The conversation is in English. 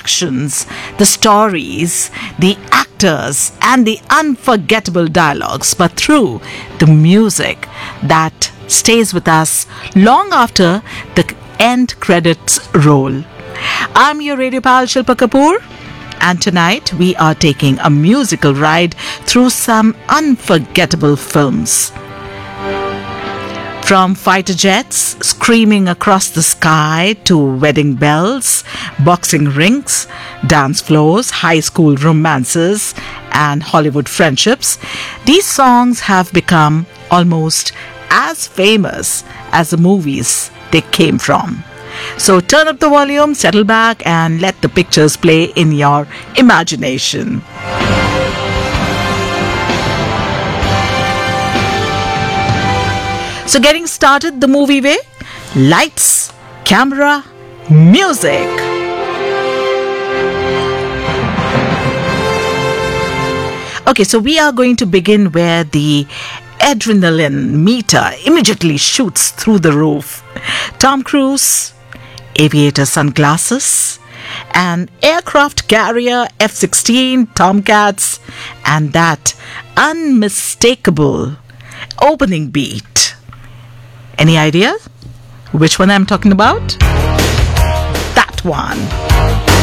actions, the stories, the actors, and the unforgettable dialogues, but through the music that stays with us long after the end credits roll. I'm your radio pal Shilpa Kapoor, and tonight we are taking a musical ride through some unforgettable films. From fighter jets screaming across the sky to wedding bells, boxing rings, dance floors, high school romances, and Hollywood friendships, these songs have become almost as famous as the movies they came from. So turn up the volume, settle back, and let the pictures play in your imagination. So getting started the movie way, lights, camera, music. Okay, so we are going to begin where the adrenaline meter immediately shoots through the roof. Tom Cruise, aviator sunglasses, an aircraft carrier F-16 Tomcats, and that unmistakable opening beat. Any idea which one I'm talking about? That one.